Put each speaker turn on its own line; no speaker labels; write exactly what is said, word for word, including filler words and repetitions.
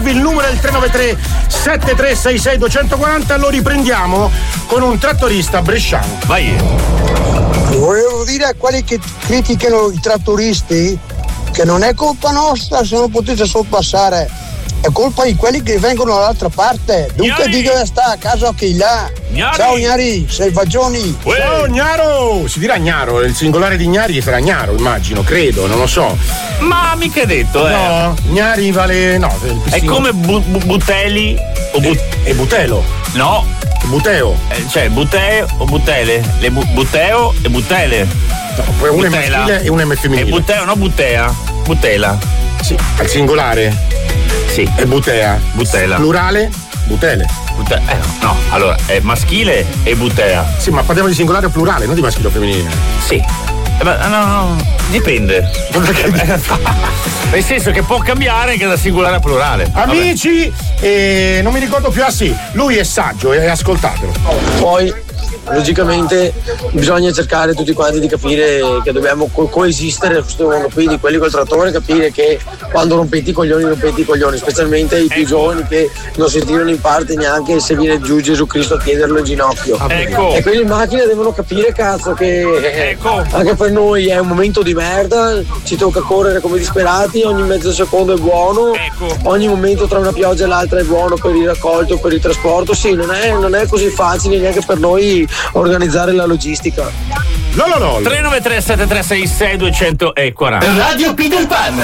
scrivervi, il numero è il tre nove tre sette tre sei sei due quattro zero. Lo riprendiamo con un trattorista bresciano.
Vai.
Volevo dire a quelli che criticano i trattoristi che non è colpa nostra se non potete sorpassare, è colpa di quelli che vengono dall'altra parte. Dunque dico che sta a casa chi là.
Gnari.
Ciao Gnari, sei Fagioni.
Ciao Gnaro! Si dirà Gnaro, il singolare di Gnari sarà Gnaro, immagino, credo, non lo so.
Ma mica è detto, eh.
No, Gnari vale. No,
è come bu- bu- Butelli o but-
e Butelo.
No.
Buteo.
Eh, cioè Buteo o Butele? Le bu- Buteo e Butele.
No, poi uno è maschile e uno è femminile.
E Buteo, no Butea. Butela.
Sì, al singolare.
Sì.
E Butea.
Butela.
Plurale? Butele.
Bute- eh, no, allora è maschile e Butea.
Sì, ma parliamo di singolare o plurale, non di maschile o femminile.
Sì. Eh, ma, no, no, dipende. Nel senso che può cambiare anche da singolare a plurale.
Amici, eh, non mi ricordo più, ah sì, lui è saggio e ascoltatelo.
Poi logicamente bisogna cercare tutti quanti di capire che dobbiamo co- coesistere in questo mondo qui, di quelli col trattore, capire che quando rompete i coglioni rompete i coglioni, specialmente i più giovani che non si tirano in parte neanche se viene giù Gesù Cristo a chiederlo in ginocchio.
Ecco.
E quelli in macchina devono capire, cazzo, che
ecco.
anche per noi è un momento di merda, ci tocca correre come disperati, ogni mezzo secondo è buono,
ecco.
Ogni momento tra una pioggia e l'altra è buono per il raccolto, per il trasporto. Sì, non è, non è così facile neanche per noi organizzare la logistica.
No, no, no.
tre nove tre sette tre sei sei due zero zero.
Radio Peter Pan.